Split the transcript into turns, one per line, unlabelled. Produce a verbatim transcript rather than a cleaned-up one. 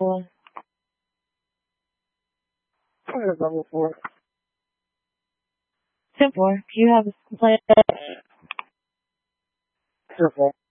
four.
Fire level four.
ten four. Do you have a complaint?
Careful.